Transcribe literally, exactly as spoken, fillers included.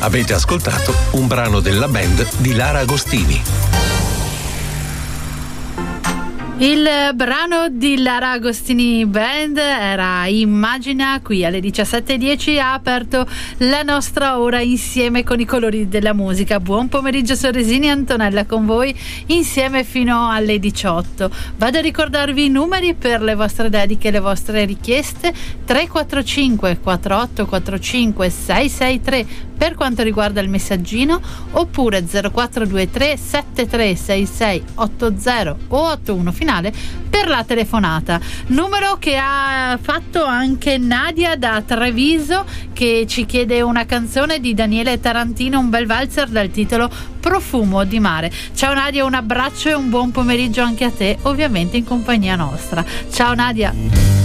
Avete ascoltato un brano della band di Lara Agostini. Il brano di Lara Agostini Band era Immagina. Qui alle diciassette e dieci ha aperto la nostra ora insieme con i colori della musica. Buon pomeriggio Sorresini, Antonella con voi insieme fino alle diciotto. Vado a ricordarvi i numeri per le vostre dediche e le vostre richieste: tre quattro cinque quattro otto quattro cinque sei sei tre per quanto riguarda il messaggino, oppure zero quattro due tre sette tre sei sei otto zero o ottantuno finale per la telefonata. Numero che ha fatto anche Nadia da Treviso, che ci chiede una canzone di Daniele Tarantino, un bel valzer dal titolo Profumo di mare. Ciao Nadia, un abbraccio e un buon pomeriggio anche a te, ovviamente in compagnia nostra. Ciao Nadia.